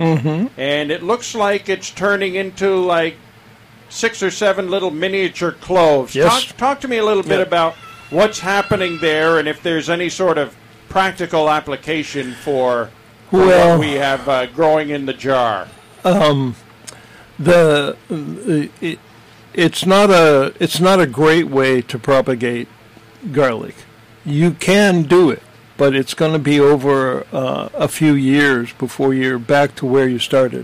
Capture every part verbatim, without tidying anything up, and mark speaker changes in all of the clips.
Speaker 1: Mm-hmm.
Speaker 2: And it looks like it's turning into like six or seven little miniature cloves.
Speaker 1: Yes.
Speaker 2: Talk, talk to me a little bit
Speaker 1: Yep.
Speaker 2: about what's happening there and if there's any sort of practical application for, for
Speaker 1: Well,
Speaker 2: what we have uh, growing in the jar.
Speaker 1: Um, the it, it's not a it's not a great way to propagate garlic. You can do it, but it's going to be over uh, a few years before you're back to where you started.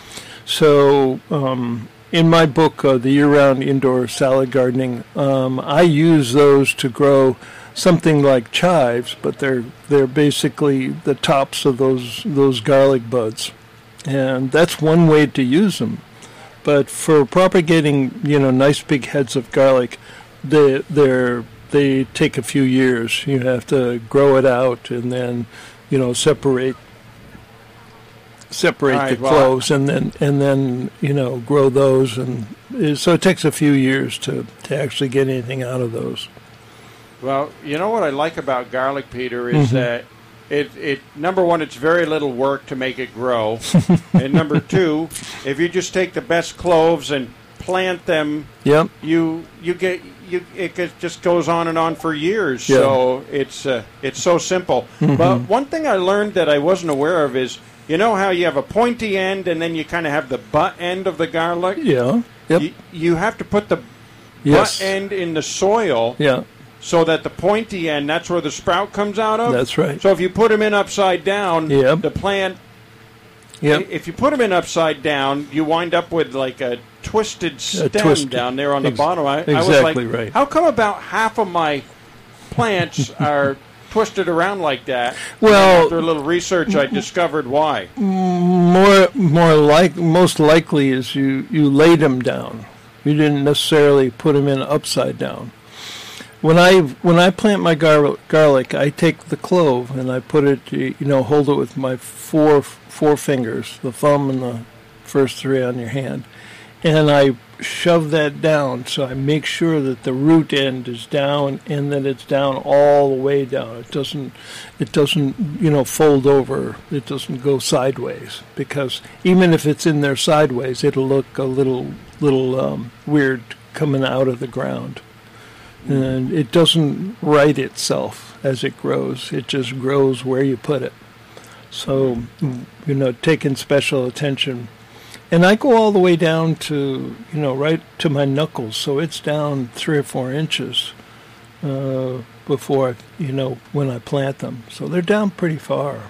Speaker 1: So, um, in my book, uh, The Year-Round Indoor Salad Gardening, um, I use those to grow something like chives, but they're they're basically the tops of those those garlic buds, and that's one way to use them. But for propagating, you know, nice big heads of garlic, they they're they take a few years. You have to grow it out and then, you know, separate separate
Speaker 2: Right,
Speaker 1: the
Speaker 2: well,
Speaker 1: cloves and then and then you know grow those, and uh, so it takes a few years to to actually get anything out of those.
Speaker 2: Well, you know what I like about garlic, Peter, is
Speaker 1: Mm-hmm.
Speaker 2: that it, it number one, it's very little work to make it grow, and number two, if you just take the best cloves and plant them,
Speaker 1: Yep.
Speaker 2: you you get you it get- just goes on and on for years.
Speaker 1: Yeah.
Speaker 2: So it's uh, it's so simple.
Speaker 1: Mhm.
Speaker 2: But one thing I learned that I wasn't aware of is, you know how you have a pointy end and then you kind of have the butt end of the garlic.
Speaker 1: Yeah. Yep.
Speaker 2: You, you have to put the
Speaker 1: Yes.
Speaker 2: butt end in the soil.
Speaker 1: Yeah.
Speaker 2: So that the pointy end, that's where the sprout comes out of?
Speaker 1: That's right.
Speaker 2: So if you put them in upside down,
Speaker 1: Yep.
Speaker 2: the plant,
Speaker 1: Yep.
Speaker 2: if you put them in upside down, you wind up with like a twisted stem
Speaker 1: twisted-
Speaker 2: down there on the
Speaker 1: ex-
Speaker 2: bottom. I, I was
Speaker 1: exactly
Speaker 2: like,
Speaker 1: right.
Speaker 2: how come about half of my plants are twisted around like that?
Speaker 1: Well-
Speaker 2: And after a little research, I discovered why.
Speaker 1: More, more like most likely is you you laid them down. You didn't necessarily put them in upside down. When I when I plant my gar- garlic, I take the clove and I put it, you know, hold it with my four four fingers, the thumb and the first three on your hand, and I shove that down. So I make sure that the root end is down and that it's down all the way down. It doesn't it doesn't you know fold over. It doesn't go sideways, because even if it's in there sideways, it'll look a little little um, weird coming out of the ground. And it doesn't right itself as it grows. It just grows where you put it. So, you know, taking special attention. And I go all the way down to, you know, right to my knuckles. So it's down three or four inches uh, before, you know, when I plant them. So they're down pretty far.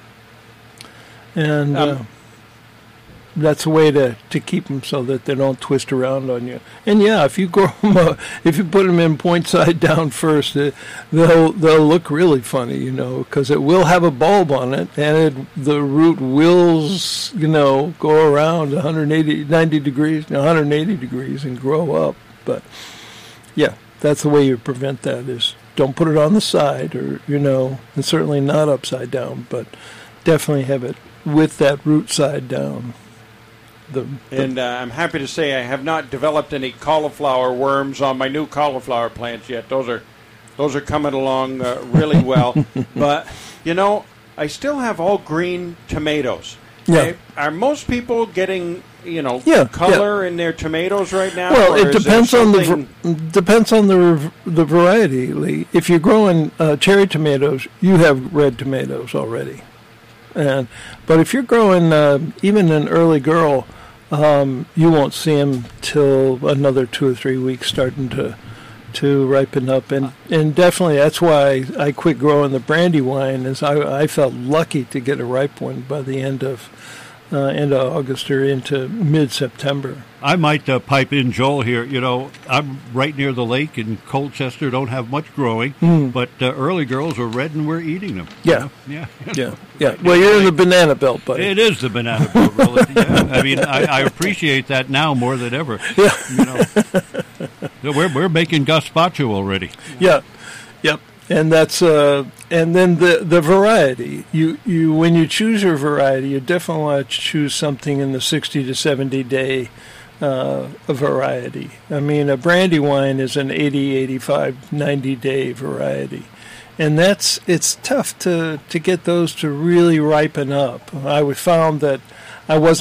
Speaker 1: And
Speaker 2: Um,
Speaker 1: uh, that's a way to, to keep them so that they don't twist around on you. And yeah, if you grow them, uh, if you put them in point side down first, uh, they'll they'll look really funny, you know, because it will have a bulb on it, and it, the root will, you know, go around one hundred eighty, ninety degrees, one hundred eighty degrees, and grow up. But yeah, that's the way you prevent that. Is don't put it on the side, or you know, and certainly not upside down, but definitely have it with that root side down. The, the,
Speaker 2: And uh, I'm happy to say I have not developed any cauliflower worms on my new cauliflower plants yet. Those are those are coming along uh, really well. But, you know, I still have all green tomatoes.
Speaker 1: Yeah.
Speaker 2: Okay? Are most people getting, you know,
Speaker 1: Yeah,
Speaker 2: color in their tomatoes right now?
Speaker 1: well,
Speaker 2: or
Speaker 1: it
Speaker 2: is there
Speaker 1: depends on the
Speaker 2: something-
Speaker 1: ver- depends on the the variety, Lee. If you're growing uh, cherry tomatoes, you have red tomatoes already. And but if you're growing uh, even an early girl, um, you won't see them till another two or three weeks, starting to to ripen up. And and definitely that's why I quit growing the Brandywine. Is I I felt lucky to get a ripe one by the end of uh, end of August or into mid September.
Speaker 3: I might uh, pipe in, Joel, here. You know, I'm right near the lake in Colchester, don't have much growing,
Speaker 1: Mm.
Speaker 3: but uh, early girls are red and we're eating them.
Speaker 1: Yeah.
Speaker 3: Yeah.
Speaker 1: Yeah, yeah. Well, you're in the banana belt, buddy.
Speaker 3: It is the banana boat, really. Yeah. I mean, I, I appreciate that now more than ever.
Speaker 1: Yeah.
Speaker 3: You know, we're we're making gazpacho already.
Speaker 1: Yeah, yep. And that's uh, and then the the variety. You you when you choose your variety, you definitely want to choose something in the sixty to seventy day uh, variety. I mean, a Brandywine is an eighty, eighty-five, ninety day variety. And that's it's tough to, to get those to really ripen up. I found that I wasn't